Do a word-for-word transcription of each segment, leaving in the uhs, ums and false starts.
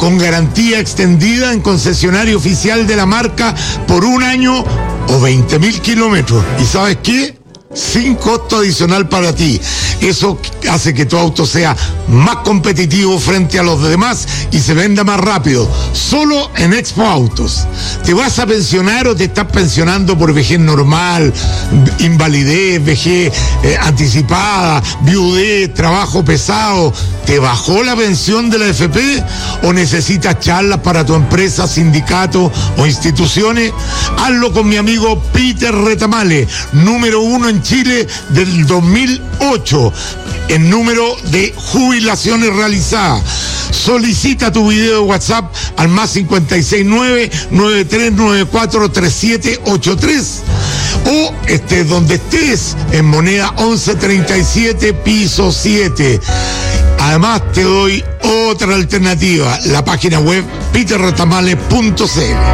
con garantía extendida en concesionario oficial de la marca por un año o veinte mil kilómetros. ¿Y sabes qué? Sin costo adicional para ti. Eso hace que tu auto sea más competitivo frente a los demás y se venda más rápido. Solo en Expo Autos. ¿Te vas a pensionar o te estás pensionando por vejez normal, invalidez, vejez eh, anticipada, viudez, trabajo pesado? ¿Te bajó la pensión de la A F P o necesitas charlas para tu empresa, sindicato o instituciones? Hazlo con mi amigo Peter Retamale, número uno en Chile del dos mil ocho en número de jubilaciones realizadas. Solicita tu video de WhatsApp al más cincuenta y seis nueve, nueve tres nueve cuatro, tres siete ocho tres o estés donde estés en Moneda once treinta y siete, piso siete. Además te doy otra alternativa, la página web peter retamale punto c l.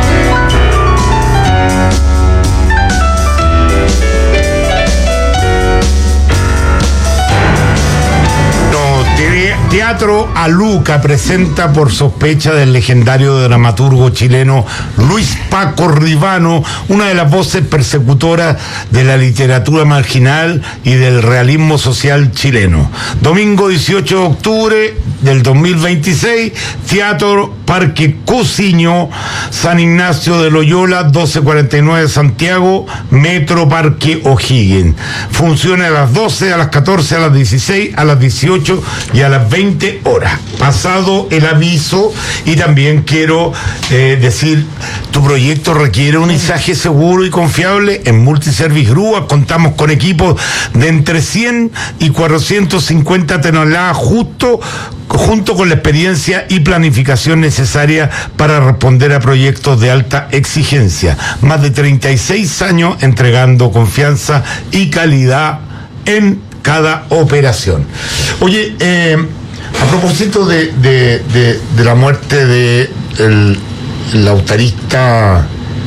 Teatro Aluca presenta por sospecha del legendario dramaturgo chileno Luis Paco Ribano, una de las voces persecutoras de la literatura marginal y del realismo social chileno. Domingo dieciocho de octubre del dos mil veintiséis, Teatro Parque Cousiño, San Ignacio de Loyola, doce cuarenta y nueve Santiago, Metro Parque O'Higgins. Funciona a las doce, a las catorce, a las dieciséis, a las dieciocho y a las veinte horas. Pasado el aviso, y también quiero eh, decir, tu proyecto requiere un izaje seguro y confiable. En Multiservice Grúa contamos con equipos de entre cien y cuatrocientos cincuenta toneladas justo junto con la experiencia y planificación necesaria para responder a proyectos de alta exigencia. Más de treinta y seis años entregando confianza y calidad en cada operación. Oye, eh, a propósito de, de, de, de la muerte de el, el lautarista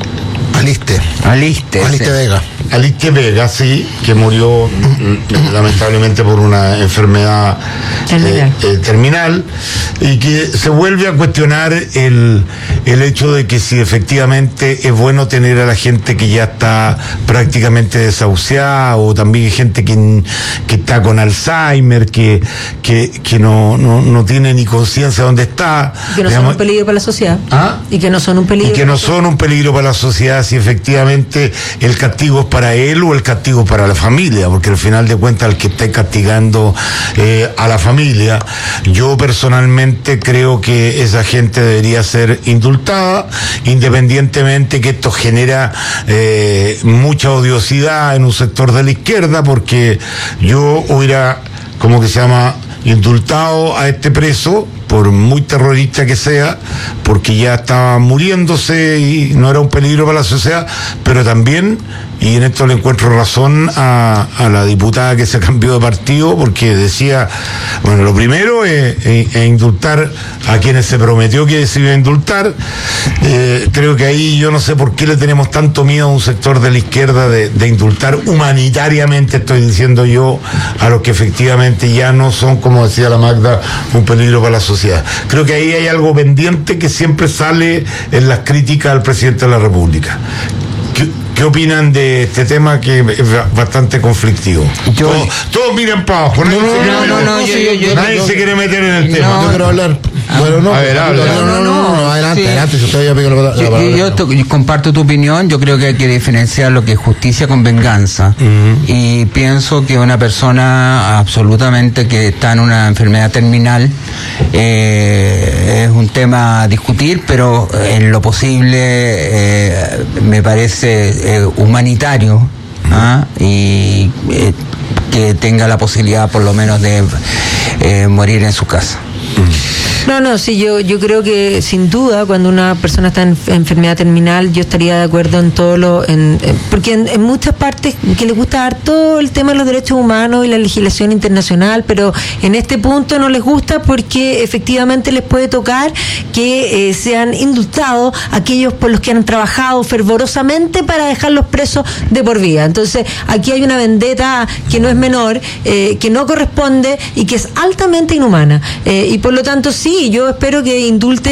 Aliste. Aliste. Aliste sí. Vega. Aliste Vega, sí, que murió lamentablemente por una enfermedad terminal. Eh, eh, terminal, y que se vuelve a cuestionar el, el hecho de que si efectivamente es bueno tener a la gente que ya está prácticamente desahuciada, o también gente que, que está con Alzheimer, que, que, que no, no, no tiene ni conciencia de dónde está. Y que no digamos, son un peligro para la sociedad. ¿Ah? Y que no son un peligro. Y que no son un peligro para la sociedad, si efectivamente el castigo es para él o el castigo para la familia, porque al final de cuentas el que esté castigando eh, a la familia, yo personalmente creo que esa gente debería ser indultada, independientemente que esto genera eh, mucha odiosidad en un sector de la izquierda, porque yo hubiera, como que se llama, indultado a este preso, por muy terrorista que sea, porque ya estaba muriéndose y no era un peligro para la sociedad, pero también, y en esto le encuentro razón a, a la diputada que se cambió de partido, porque decía, bueno, lo primero es, es, es indultar a quienes se prometió que se iba a indultar. Eh, creo que ahí yo no sé por qué le tenemos tanto miedo a un sector de la izquierda de, de indultar humanitariamente, estoy diciendo yo, a los que efectivamente ya no son, como decía la Magda, un peligro para la sociedad. Creo que ahí hay algo pendiente que siempre sale en las críticas al presidente de la República. ¿Qué, qué opinan de este tema que es bastante conflictivo? Yo, todos, todos miran para abajo. Nadie, no, se, quiere no, meter, no, no, yo, yo, yo, nadie yo, se quiere meter en el no, tema. Yo quiero hablar. Ah, bueno, no. a ver, habla. No, no, no, no, adelante, Sí. adelante. Si usted ya pidió la, la Yo, palabra. yo- yo to- yo comparto tu opinión. Yo creo que hay que diferenciar lo que es justicia con venganza. Ujú. Y pienso que una persona absolutamente que está en una enfermedad terminal eh, es un tema a discutir, pero en lo posible eh, me parece eh, humanitario. ¿ah? Y eh, que tenga la posibilidad por lo menos de eh, morir en su casa. No, no, sí, yo, yo creo que sin duda cuando una persona está en enfermedad terminal, yo estaría de acuerdo en todo lo... En, en, porque en, en muchas partes que les gusta dar todo el tema de los derechos humanos y la legislación internacional, pero en este punto no les gusta porque efectivamente les puede tocar que eh, sean indultados aquellos por los que han trabajado fervorosamente para dejarlos presos de por vida. Entonces, aquí hay una vendetta que no es menor, eh, que no corresponde y que es altamente inhumana. Eh, y por lo tanto, sí, yo espero que indulte